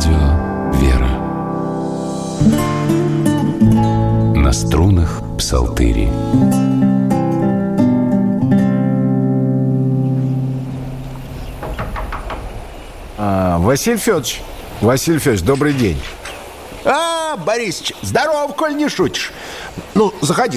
Радио «Вера». На струнах псалтыри. Василий Федорович, добрый день. Борисыч, здорово, коль не шутишь. Ну, заходи.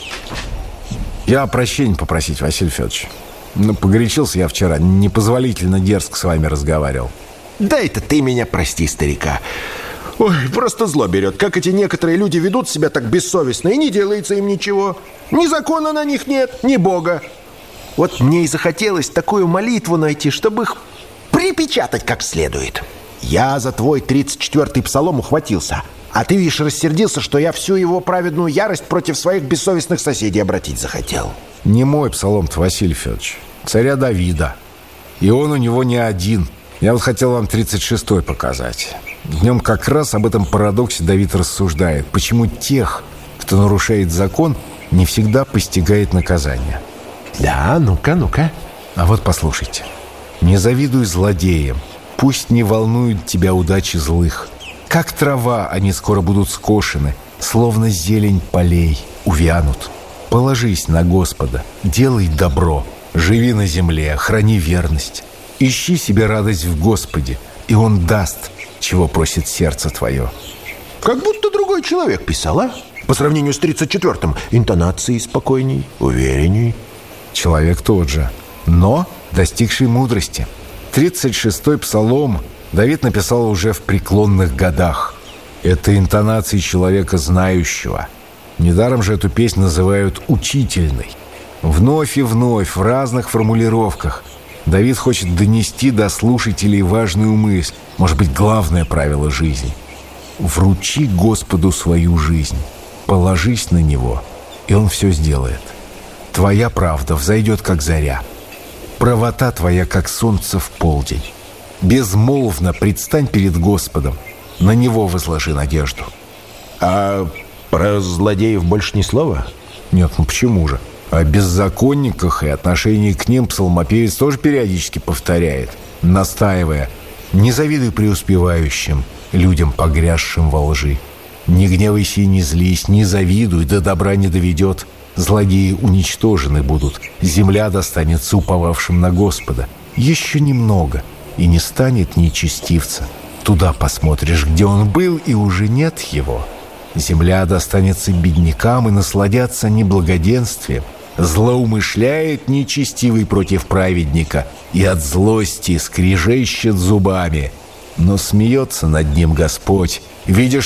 Я прощения попросить, Василий Федорович. Погорячился я вчера, непозволительно дерзко с вами разговаривал. Да это ты меня прости, старика. Ой, просто зло берет. Как эти некоторые люди ведут себя так бессовестно, и не делается им ничего. Ни закона на них нет, ни Бога. Вот мне и захотелось такую молитву найти, чтобы их припечатать как следует. Я за твой 34-й псалом ухватился. А ты, видишь, рассердился, что я всю его праведную ярость против своих бессовестных соседей обратить захотел. Не мой псалом-то, Василий Федорович, царя Давида. И он у него не один. Я вот хотел вам 36-й показать. В нем как раз об этом парадоксе Давид рассуждает. Почему тех, кто нарушает закон, не всегда постигает наказание. Да, ну-ка. А вот послушайте. «Не завидуй злодеям, пусть не волнуют тебя удачи злых. Как трава они скоро будут скошены, словно зелень полей увянут. Положись на Господа, делай добро, живи на земле, храни верность. Ищи себе радость в Господе, и Он даст, чего просит сердце твое». Как будто другой человек писал, а? По сравнению с 34-м, интонации спокойней, уверенней. Человек тот же, но достигший мудрости. 36-й псалом Давид написал уже в преклонных годах. Это интонации человека знающего. Недаром же эту песнь называют учительной. Вновь и вновь в разных формулировках Давид хочет донести до слушателей важную мысль, может быть, главное правило жизни. Вручи Господу свою жизнь, положись на Него, и Он все сделает. Твоя правда взойдет, как заря. Правота твоя, как солнце в полдень. Безмолвно предстань перед Господом, на Него возложи надежду. А про злодеев больше ни слова? Нет, почему же? О беззаконниках и отношении к ним псалмопевец тоже периодически повторяет, настаивая: «Не завидуй преуспевающим, людям, погрязшим во лжи. Не гневайся и не злись, не завидуй, до добра не доведет. Злодеи уничтожены будут, земля достанется уповавшим на Господа. Еще немного, и не станет нечестивца. Туда посмотришь, где он был, и уже нет его. Земля достанется беднякам, и насладятся неблагоденствием. Злоумышляет нечестивый против праведника, и от злости скрежещет зубами. Но смеется над ним Господь, видя,